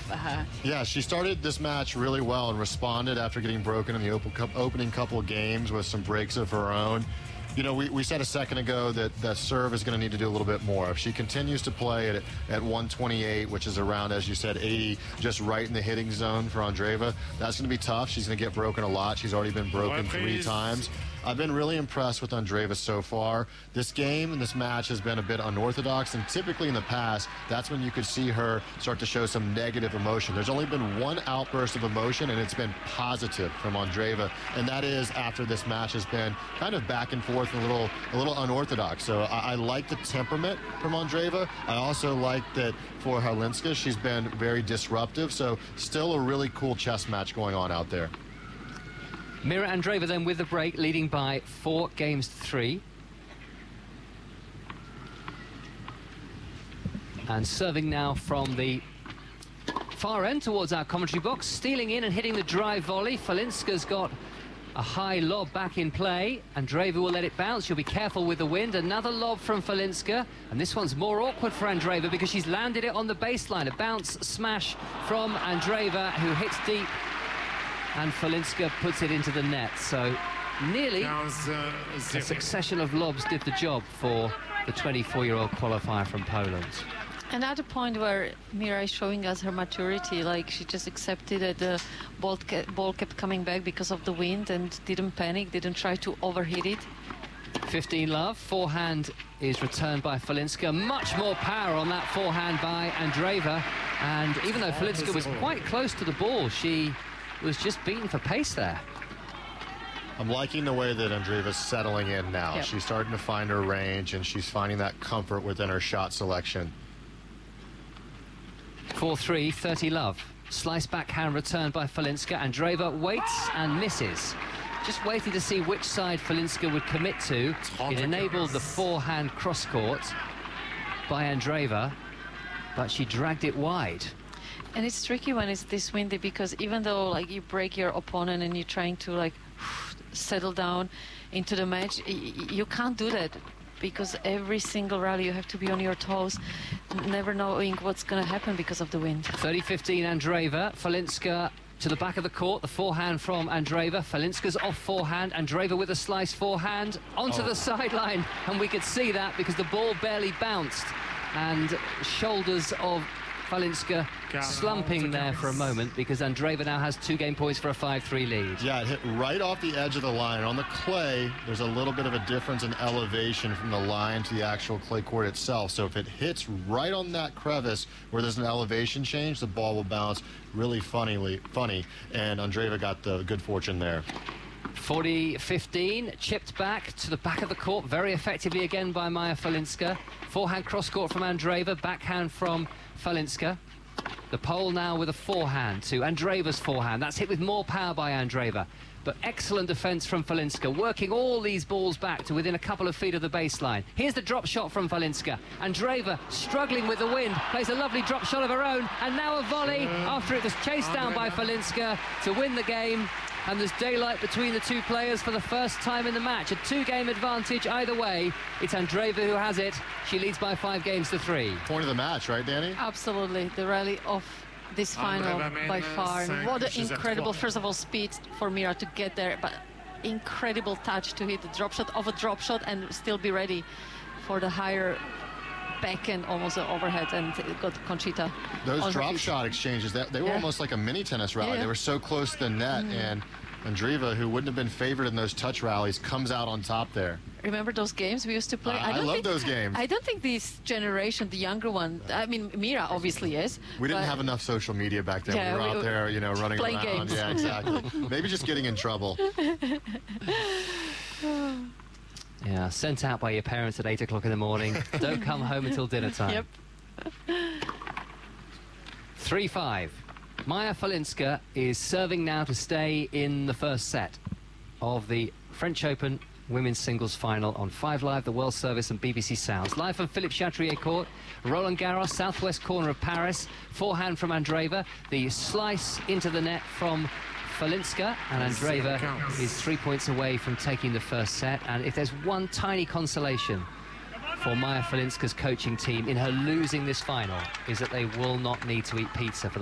for her. Yeah, she started this match really well and responded after getting broken in the opening couple of games with some breaks of her own. You know, we said a second ago that serve is going to need to do a little bit more. If she continues to play at 128, which is around, as you said, 80, just right in the hitting zone for Andreeva, that's going to be tough. She's going to get broken a lot. She's already been broken 3 times. I've been really impressed with Andreeva so far. This game and this match has been a bit unorthodox, and typically in the past, that's when you could see her start to show some negative emotion. There's only been one outburst of emotion, and it's been positive from Andreeva, and that is after this match has been kind of back and forth and a little unorthodox. So I like the temperament from Andreeva. I also like that for Hlinska, she's been very disruptive, so still a really cool chess match going on out there. Mira Andreeva then with the break, leading by 4 games to 3. And serving now from the far end towards our commentary box, stealing in and hitting the drive volley. Hlinska's got a high lob back in play. Andreeva will let it bounce. She'll be careful with the wind. Another lob from Hlinska, and this one's more awkward for Andreeva because she's landed it on the baseline. A bounce smash from Andreeva, who hits deep, and Hlinska puts it into the net. So nearly a succession of lobs did the job for the 24-year-old qualifier from Poland. Another point where Mira is showing us her maturity, like she just accepted that the ball kept coming back because of the wind and didn't panic, didn't try to overhit it. 15 love, forehand is returned by Hlinska. Much more power on that forehand by Andreeva. And even though Hlinska was quite close to the ball, she was just beaten for pace there. I'm liking the way that Andreeva's settling in now. Yep. She's starting to find her range, and she's finding that comfort within her shot selection. 4-3, 30 love. Slice backhand returned by Hlinska. Andreeva waits and misses. Just waiting to see which side Hlinska would commit to. It enabled the forehand cross-court by Andreeva, but she dragged it wide. And it's tricky when it's this windy, because even though like you break your opponent and you're trying to like settle down into the match, you can't do that, because every single rally you have to be on your toes, never knowing what's going to happen because of the wind. 30-15 Andreeva. Hlinska to the back of the court, the forehand from Andreeva. Hlinska's off forehand. Andreeva with a slice forehand onto the sideline, and we could see that because the ball barely bounced, and shoulders of Hlinska slumping there for a moment, because Andreeva now has 2 game points for a 5-3 lead. Yeah, it hit right off the edge of the line. On the clay, there's a little bit of a difference in elevation from the line to the actual clay court itself. So if it hits right on that crevice where there's an elevation change, the ball will bounce really funny, and Andreeva got the good fortune there. 40-15, chipped back to the back of the court very effectively again by Maja Hlinska. Forehand cross-court from Andreeva, backhand from Hlinska. The Pole now with a forehand to Andreeva's forehand. That's hit with more power by Andreeva. But excellent defence from Hlinska, working all these balls back to within a couple of feet of the baseline. Here's the drop shot from Hlinska. Andreeva, struggling with the wind, plays a lovely drop shot of her own, and now a volley after it was chased down by Hlinska to win the game. And there's daylight between the two players for the first time in the match. A 2-game advantage either way. It's Andreeva who has it. She leads by 5 games to 3. Point of the match, right, Danny? Absolutely, the rally of this final by far. And what an incredible, first of all, speed for Mira to get there, but incredible touch to hit the drop shot of a drop shot and still be ready for the higher backhand, almost an overhead, and got Conchita. Those drop shot exchanges, they were almost like a mini tennis rally. They were so close to the net, and Andreeva, who wouldn't have been favored in those touch rallies, comes out on top there. Remember those games we used to play? I love those games. I don't think this generation, the younger one, I mean, Mira obviously is. We didn't have enough social media back then. Yeah, we were out there, you know, running playing around. games. Yeah, exactly. Maybe just getting in trouble. Yeah, sent out by your parents at 8 o'clock in the morning. Don't come home until dinner time. Yep. 3-5. Maja Hlinska is serving now to stay in the first set of the French Open Women's Singles Final on 5 Live, the World Service and BBC Sounds. Live from Philippe Chatrier Court, Roland Garros, southwest corner of Paris. Forehand from Andreeva, the slice into the net from Hlinska, and Andreeva is 3 points away from taking the first set. And if there's one tiny consolation for Maja Hlinska's coaching team in her losing this final, is that they will not need to eat pizza for the